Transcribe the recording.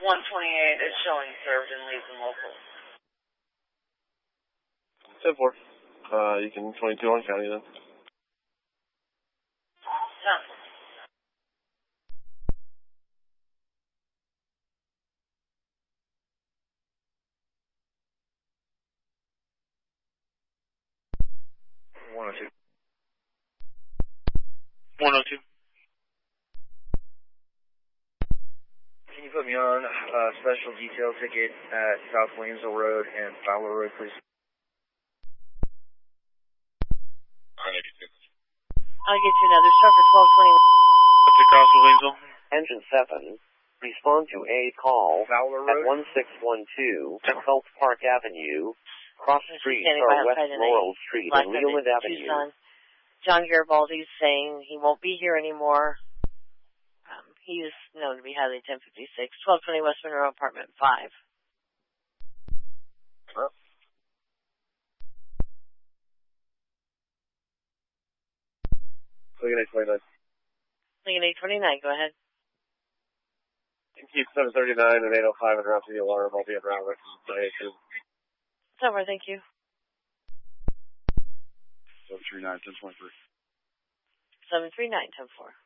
128 is showing served in Leeds and local. 10-4. You can 22 on county then. Done. $102. 102. Can you put me on a special detail ticket at South Waynesville Road and Fowler Road, please? I'll get you another star for 1221. That's across Waynesville. Engine 7, respond to a call Fowler at Road? 1612 Gulf Park Avenue, cross street Standing or by West outside Laurel Street and Leland Avenue. Tucson. John Garibaldi's saying he won't be here anymore. He is known to be highly 1056. 1220 West Monroe, apartment 5. Well. Lincoln 829. Lincoln 829, go ahead. Keep 739 and 805 and route to the alarm. I'll be at route. It's over, thank you. 739, 1023. 739, 104.